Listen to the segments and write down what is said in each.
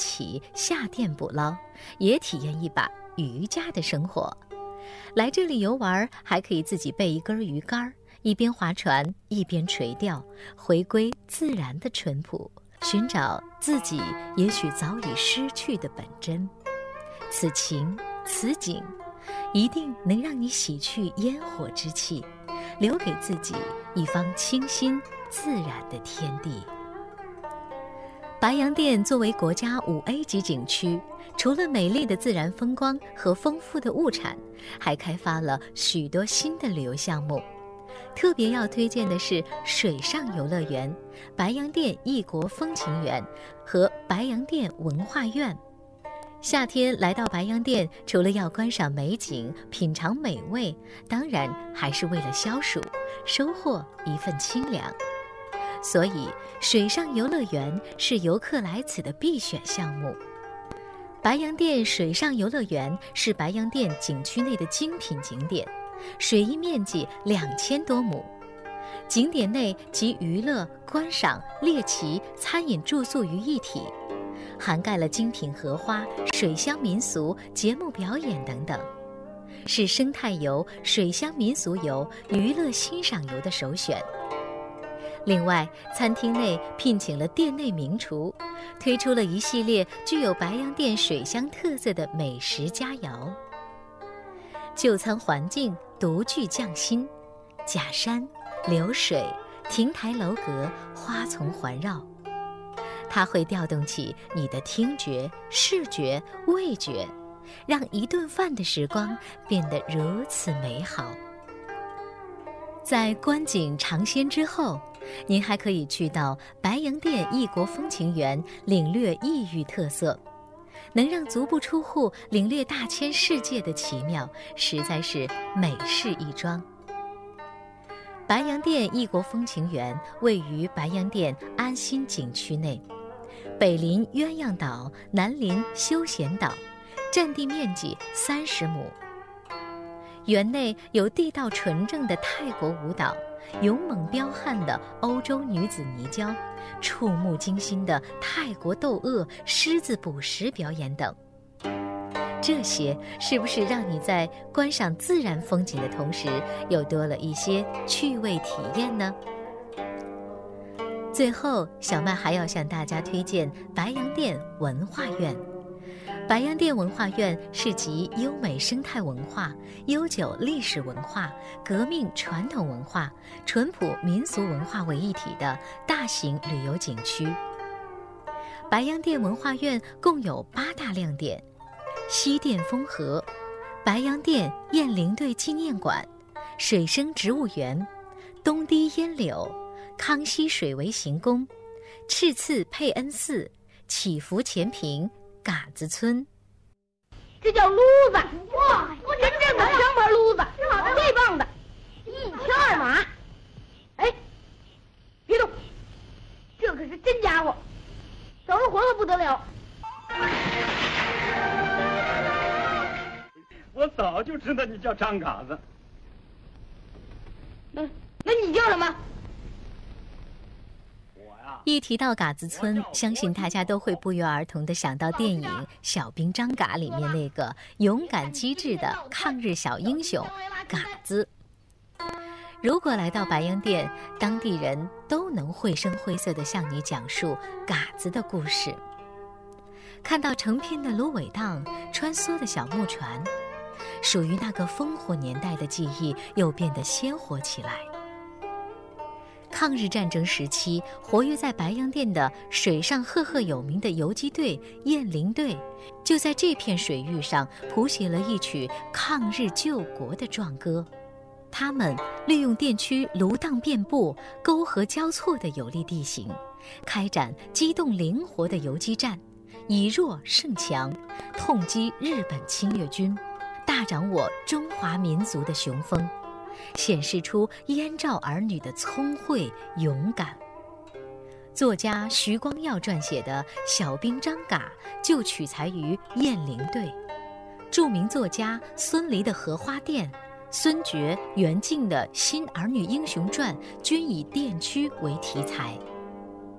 起下店捕捞，也体验一把渔家的生活。来这里游玩，还可以自己备一根鱼竿，一边划船一边垂钓，回归自然的淳朴，寻找自己也许早已失去的本真。此情此景，一定能让你洗去烟火之气，留给自己一方清新自然的天地。白洋淀作为国家5A 级景区，除了美丽的自然风光和丰富的物产，还开发了许多新的旅游项目。特别要推荐的是水上游乐园、白洋淀异国风情园和白洋淀文化院。夏天来到白洋淀，除了要观赏美景、品尝美味，当然还是为了消暑，收获一份清凉。所以水上游乐园是游客来此的必选项目。白洋淀水上游乐园是白洋淀景区内的精品景点，水域面积2000多亩。景点内集娱乐、观赏、猎奇、餐饮、住宿于一体，涵盖了精品荷花、水乡民俗、节目表演等等，是生态游、水乡民俗游、娱乐欣赏游的首选。另外，餐厅内聘请了店内名厨，推出了一系列具有白洋淀水乡特色的美食佳肴。就餐环境独具匠心，假山、流水、亭台楼阁、花丛环绕，它会调动起你的听觉、视觉、味觉，让一顿饭的时光变得如此美好。在观景尝鲜之后，您还可以去到白洋淀异国风情园领略异域特色，能让足不出户领略大千世界的奇妙，实在是美事一桩。白洋淀异国风情园位于白洋淀安心景区内，北临鸳鸯岛，南临休闲岛，占地面积30亩。园内有地道纯正的泰国舞蹈，勇猛彪悍的欧洲女子泥胶，触目惊心的泰国斗鳄、狮子捕食表演等。这些是不是让你在观赏自然风景的同时，又多了一些趣味体验呢？最后，小麦还要向大家推荐白洋淀文化院。白洋淀文化院是集优美生态文化、悠久历史文化、革命传统文化、淳朴民俗文化为一体的大型旅游景区。白洋淀文化院共有8大亮点：西淀风荷、白洋淀雁翎队纪念馆、水生植物园、东堤烟柳、康熙水围行宫、赤次佩恩寺、祈福前坪、嘎子村。 这叫撸子，哇，真正的香牌撸子，最棒的，1枪2马。哎，别动，这可是真家伙，走了活了不得了。 我早就知道你叫张嘎子。 那你叫什么？ 一提到嘎子村，相信大家都会不约而同地想到电影《小兵张嘎》里面那个勇敢机智的抗日小英雄嘎子。如果来到白洋淀，当地人都能绘声绘色地向你讲述嘎子的故事。看到成片的芦苇荡、穿梭的小木船，属于那个烽火年代的记忆又变得鲜活起来。抗日战争时期，活跃在白洋淀的水上赫赫有名的游击队雁翎队，就在这片水域上谱写了一曲抗日救国的壮歌。他们利用淀区芦荡遍布、沟河交错的有利地形，开展机动灵活的游击战，以弱胜强，痛击日本侵略军，大掌握中华民族的雄风，显示出燕赵儿女的聪慧勇敢。作家徐光耀撰写的《小兵张嘎》就取材于雁翎队，著名作家孙犁的《荷花淀》，孙觉、袁敬的《新儿女英雄传》均以淀区为题材。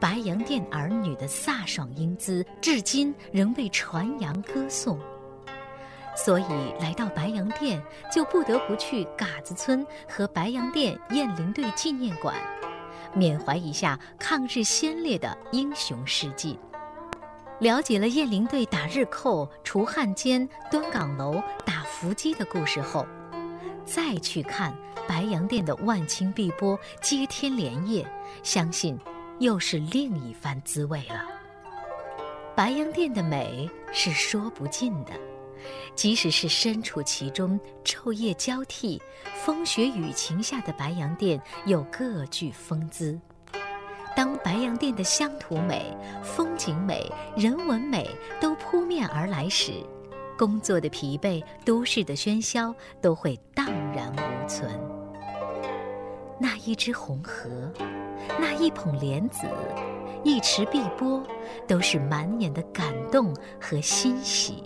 白洋淀儿女的飒爽英姿，至今仍被传扬歌颂。所以来到白洋淀，就不得不去嘎子村和白洋淀雁翎队纪念馆，缅怀一下抗日先烈的英雄事迹。了解了雁翎队打日寇、除汉奸、端岗楼、打伏击的故事后，再去看白洋淀的万顷碧波、接天莲叶，相信又是另一番滋味了。白洋淀的美是说不尽的，即使是身处其中，昼夜交替，风雪雨晴下的白洋淀又各具风姿。当白洋淀的乡土美、风景美、人文美都扑面而来时，工作的疲惫、都市的喧嚣都会荡然无存。那一只红河，那一捧莲子，一池碧波，都是满眼的感动和欣喜。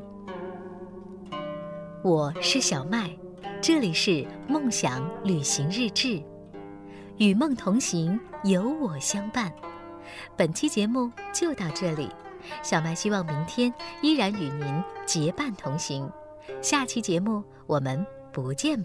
我是小麦，这里是梦想旅行日志，与梦同行，有我相伴。本期节目就到这里，小麦希望明天依然与您结伴同行。下期节目我们不见不